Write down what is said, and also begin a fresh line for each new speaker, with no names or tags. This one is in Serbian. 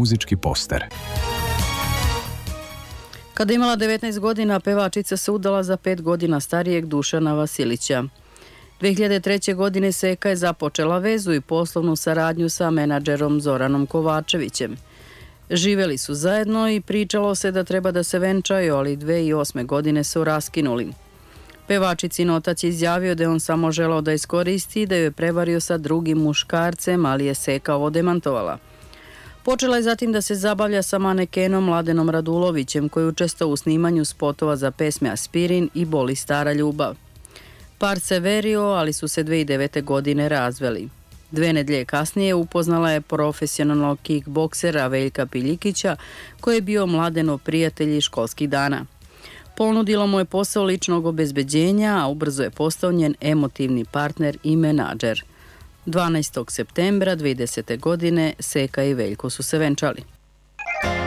muzički poster.
Kada je imala 19 godina, pevačica se udala za 5 godina starijeg Dušana Vasilića. 2003. godine Seka je započela vezu i poslovnu saradnju sa menadžerom Zoranom Kovačevićem. Živeli su zajedno i pričalo se da treba da se venčaju, ali 2008. godine su raskinuli. Pevačicin otac je izjavio da je on samo želao da iskoristi i da ju je prevario sa drugim muškarcem, ali je Seka ovo demantovala. Počela je zatim da se zabavlja sa manekenom Mladenom Radulovićem, koji učestvovao u snimanju spotova za pesme Aspirin i Boli stara ljubav. Par se verio, ali su se 2009. godine razveli. 2 nedelje kasnije upoznala je profesionalnog kickboksera Veljka Piljikića, koji je bio Mladenov prijatelj iz školskih dana. Ponudilo mu je posao ličnog obezbeđenja, a ubrzo je postao njen emotivni partner i menadžer. 12. septembra 2010. godine Seka i Veljko su se venčali.